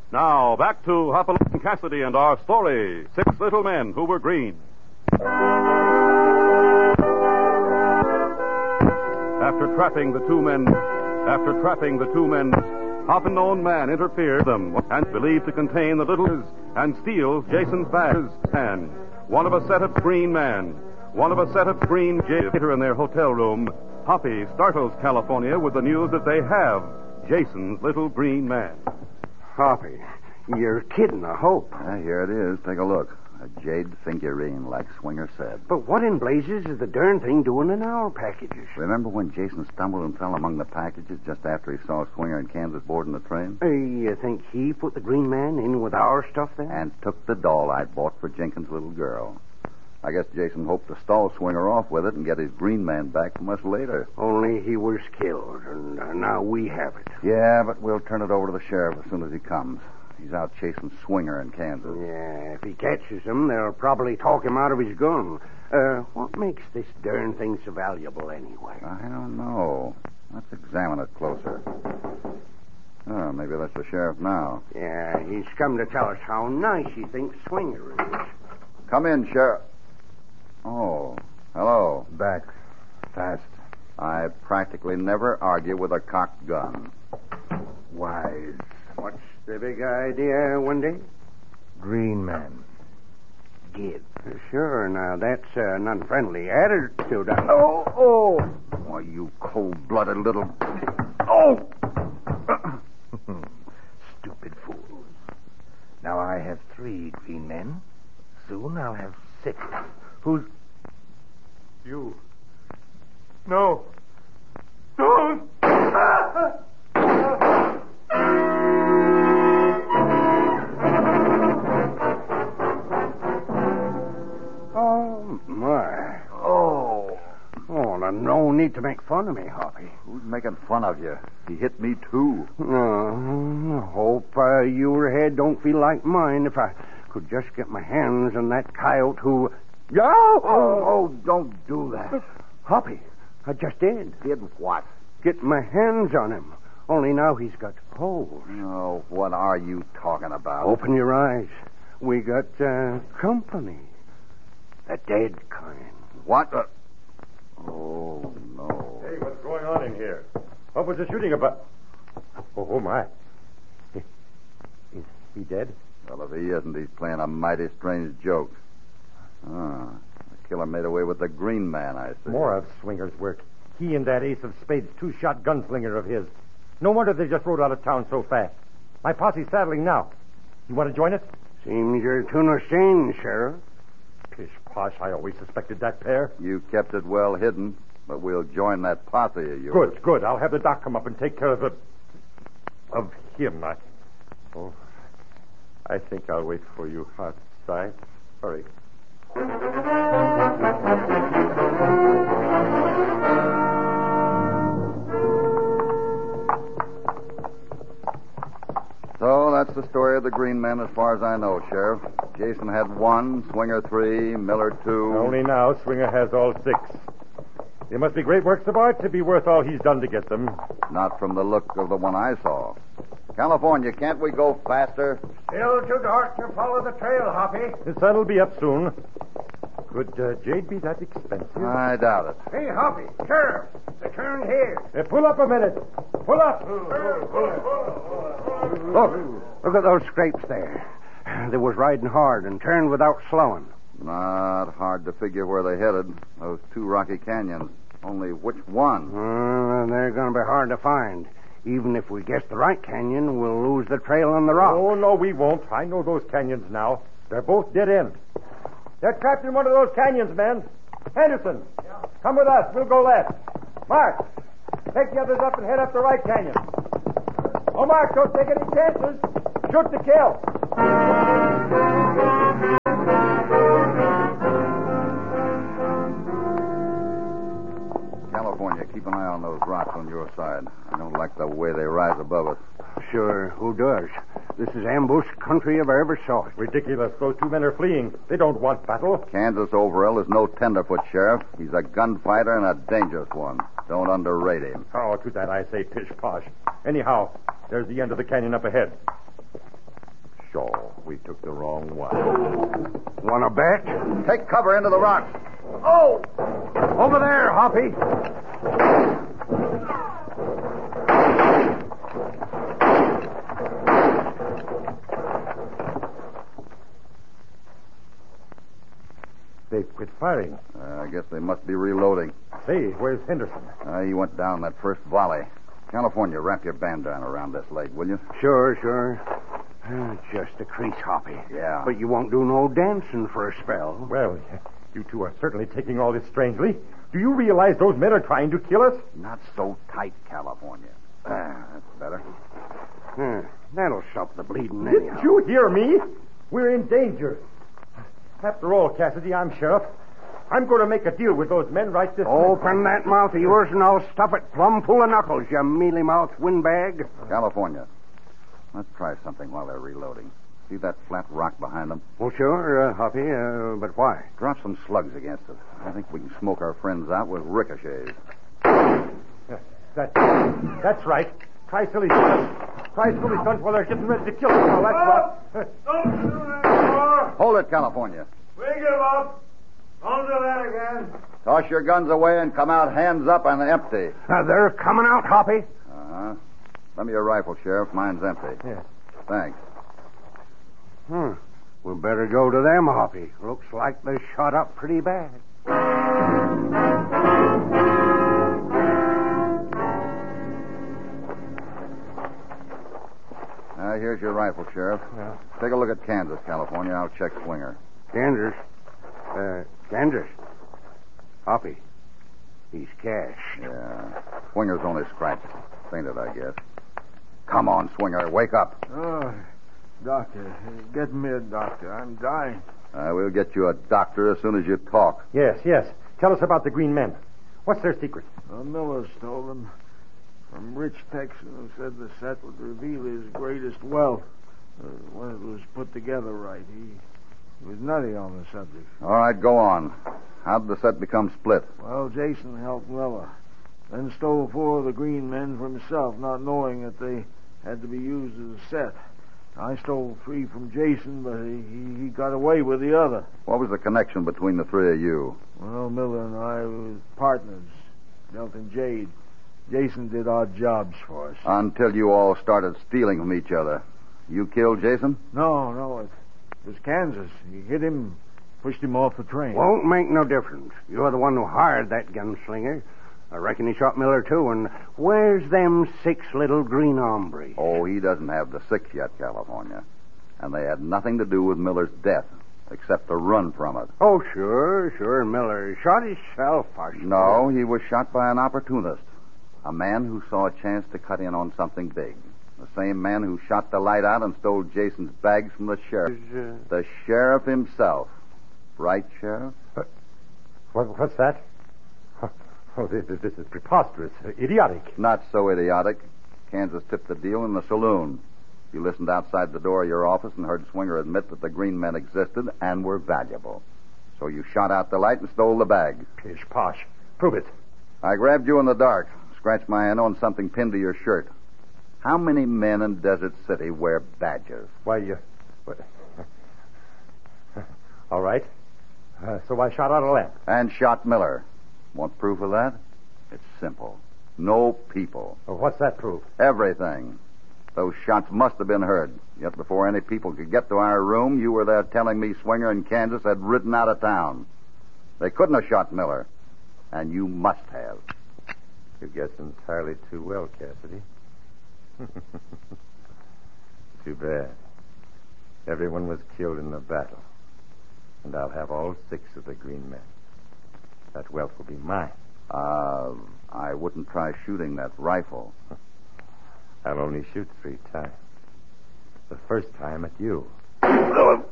Now, back to Hopalong Cassidy and our story, Six Little Men Who Were Green. After trapping the two men, half an unknown man interfered them and believed to contain the little and steals Jason's bags and one of a set of green later in their hotel room. Hoppy startles California with the news that they have Jason's little green man. Hoppy, you're kidding, I hope. Here it is. Take a look. A jade figurine, like Swinger said. But what in blazes is the darn thing doing in our packages? Remember when Jason stumbled and fell among the packages just after he saw Swinger and Kansas boarding the train? You think he put the green man in with our stuff then? And took the doll I bought for Jenkins' little girl. I guess Jason hoped to stall Swinger off with it and get his green man back from us later. Only he was killed, and now we have it. Yeah, but we'll turn it over to the sheriff as soon as he comes. He's out chasing Swinger in Kansas. Yeah, if he catches him, they'll probably talk him out of his gun. What makes this darn thing so valuable anyway? I don't know. Let's examine it closer. Oh, maybe that's the sheriff now. Yeah, he's come to tell us how nice he thinks Swinger is. Come in, Sheriff. Oh, hello. Back. Fast. I practically never argue with a cocked gun. Wise. What's the big idea, Wendy? Green man. Give. Sure, now that's an unfriendly attitude. Oh! Why, you cold-blooded little... Oh! Stupid fools. Now I have 3 green men. Soon I'll have 6. Who's... You. No. Don't! Oh, my. Oh, no need to make fun of me, Hoppy. Who's making fun of you? He hit me, too. I hope your head don't feel like mine if I could just get my hands on that coyote who... Oh, don't do that. Hoppy, I just did. Did what? Get my hands on him. Only now he's got holes. Oh, what are you talking about? Open your eyes. We got company. The dead kind. What? Oh, no. Hey, what's going on in here? What was the shooting about? Oh, my. Is he dead? Well, if he isn't, he's playing a mighty strange joke. The killer made away with the green man, I see. More of Swinger's work. He and that ace of spades 2-shot gunslinger of his. No wonder they just rode out of town so fast. My posse's saddling now. You want to join us? Seems you're tuna sane, Sheriff. Pish posh, I always suspected that pair. You kept it well hidden, but we'll join that posse of yours. Good. I'll have the doc come up and take care of him. I think I'll wait for you outside. Hurry. So that's the story of the green men as far as I know, Sheriff. Jason had 1, Swinger 3, Miller 2. Only now Swinger has all 6. They must be great works of art to be worth all he's done to get them. Not from the look of the one I saw. California, can't we go faster? Still too dark to follow the trail, Hoppy. The sun'll be up soon. Could jade be that expensive? I doubt it. Hey, Hoppy, Sheriff, the turn here. Pull up a minute. Pull up. Look at those scrapes there. They was riding hard and turned without slowing. Not hard to figure where they headed. Those 2 rocky canyons. Only which one? They're going to be hard to find. Even if we guess the right canyon, we'll lose the trail on the rock. Oh, no, we won't. I know those canyons now. They're both dead ends. They're trapped in one of those canyons, men. Henderson, come with us. We'll go left. Mark, take the others up and head up the right canyon. Oh, Mark, don't take any chances. Shoot to kill. California, keep an eye on those rocks on your side. I don't like the way they rise above us. Sure, who does? This is ambush country if I ever saw it. Ridiculous. Those 2 men are fleeing. They don't want battle. Kansas Overall is no tenderfoot, Sheriff. He's a gunfighter and a dangerous one. Don't underrate him. Oh, to that I say pish posh. Anyhow, there's the end of the canyon up ahead. we took the wrong one. Want to bet? Take cover into the rocks. Oh! Over there, Hoppy. They've quit firing. I guess they must be reloading. Say, where's Henderson? He went down that first volley. California, wrap your bandana around this leg, will you? Sure. Just a crease, Hoppy. Yeah. But you won't do no dancing for a spell. Well, you two are certainly taking all this strangely. Do you realize those men are trying to kill us? Not so tight, California. That's better. That'll stop the bleeding Didn't anyhow. you hear me? We're in danger. After all, Cassidy, I'm sheriff. I'm going to make a deal with those men right this minute. Open that mouth of yours and I'll stuff it plumb full of knuckles, you mealy-mouthed windbag. California, let's try something while they're reloading. See that flat rock behind them? Well, sure, Hoppy, but why? Drop some slugs against it. I think we can smoke our friends out with ricochets. That's right. Try silly stunts while they're getting ready to kill us. Now, that's what. Don't do that anymore. Hold it, California. We give up. Don't do that again. Toss your guns away and come out hands up and empty. They're coming out, Hoppy. Uh-huh. Lend me your rifle, Sheriff. Mine's empty. Yeah. Thanks. We better go to them, Hoppy. Looks like they shot up pretty bad. Here's your rifle, Sheriff. Yeah. Take a look at Kansas, California. I'll check Swinger. Kansas. Kansas. Hoppy. He's cashed. Yeah. Swinger's only scratched. Fainted, I guess. Come on, Swinger. Wake up. Oh, doctor. Get me a doctor. I'm dying. We'll get you a doctor as soon as you talk. Yes. Tell us about the Green Men. What's their secret? Miller stole them from Rich Texan, who said the set would reveal his greatest wealth when it was put together right. He was nutty on the subject. All right, go on. How did the set become split? Well, Jason helped Miller, then stole 4 of the Green Men for himself, not knowing that they had to be used as a set. I stole 3 from Jason, but he got away with the other. What was the connection between the 3 of you? Well, Miller and I were partners, dealt in jade. Jason did odd jobs for us. Until you all started stealing from each other. You killed Jason? No, it was Kansas. He hit him, pushed him off the train. Won't make no difference. You're the one who hired that gunslinger. I reckon he shot Miller, too. And where's them 6 little green hombres? Oh, he doesn't have the 6 yet, California. And they had nothing to do with Miller's death, except to run from it. Oh, sure. Miller shot himself, I suppose. No, he was shot by an opportunist. A man who saw a chance to cut in on something big. The same man who shot the light out and stole Jason's bags from the sheriff. The sheriff himself. Right, Sheriff? What's that? Oh, this is preposterous. Idiotic. Not so idiotic. Kansas tipped the deal in the saloon. You listened outside the door of your office and heard Swinger admit that the Green Men existed and were valuable. So you shot out the light and stole the bag. Pish posh. Prove it. I grabbed you in the dark. Scratched my hand on something pinned to your shirt. How many men in Desert City wear badges? Why, all right. So I shot out a lamp. And shot Miller. Want proof of that? It's simple. No people. Well, what's that proof? Everything. Those shots must have been heard. Yet before any people could get to our room, you were there telling me Swinger and Kansas had ridden out of town. They couldn't have shot Miller. And you must have. You guess entirely too well, Cassidy. Too bad. Everyone was killed in the battle. And I'll have all 6 of the Green Men. That wealth will be mine. I wouldn't try shooting that rifle. I'll only shoot 3 times. The first time at you.